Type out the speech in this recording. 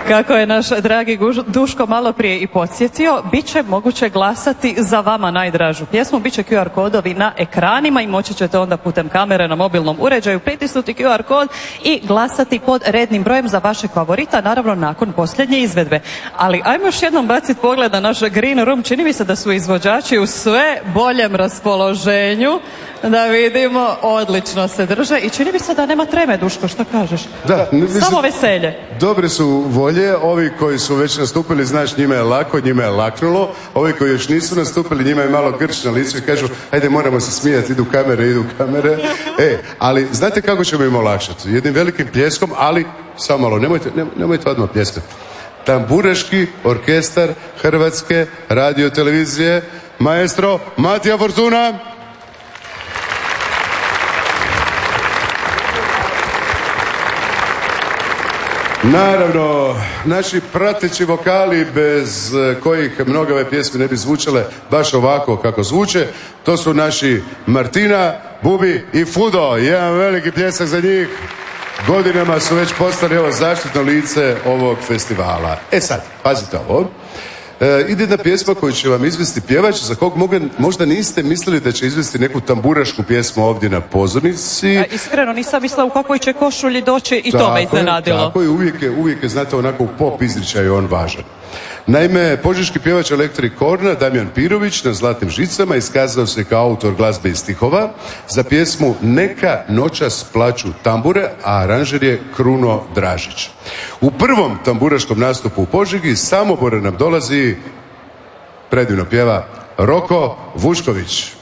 Kako je naš dragi Duško malo prije i podsjetio, bit će moguće glasati za vama najdražu pjesmu, bit će QR kodovi na ekranima i moći ćete onda putem kamere na mobilnom uređaju pritisnuti QR kod i glasati pod rednim brojem za vašeg favorita, naravno nakon posljednje izvedbe. Ali ajmo još jednom baciti pogled na naš Green Room, čini mi se da su izvođači u sve boljem raspoloženju, da vidimo, odlično se drže i čini mi se da nema treme, Duško, što kažeš? Da, samo veselje. Dobre su volje, ovi koji su već nastupili, znaš, njima je lako, njima je laknulo, ovi koji još nisu nastupili, njima je malo grč na licu i kažu, ajde, moramo se smijati, idu kamere. Ali znate kako ćemo im olakšati? Jednim velikim pljeskom, ali samo malo, nemojte odmah pljeskati. Tamburaški orkestar Hrvatske radiotelevizije, maestro Matija Fortuna. Naravno, naši prateći vokali bez kojih mnoge ove pjesme ne bi zvučale baš ovako kako zvuče, to su naši Martina, Bubi i Fudo. Jedan veliki pljesak za njih. Godinama su već postali ovo zaštitno lice ovog festivala. Sad, pazite ovo. Ide jedna pjesma koju će vam izvesti pjevač za kog možda niste mislili da će izvesti neku tamburašku pjesmu ovdje na pozornici. Iskreno nisam mislila u kakvoj će košulji doći i to me iznenadilo. Tako je, uvijek je, znate, onako u pop izričaju on važan. Naime, požeški pjevač Electric Corner Damjan Pirović na Zlatnim žicama iskazao se kao autor glazbe i stihova za pjesmu Neka noćas plaću tambure, a aranžer je Kruno Dražić. U prvom tamburaškom nastupu u Požegi iz Samobora nam dolazi, predivno pjeva, Roko Vučković.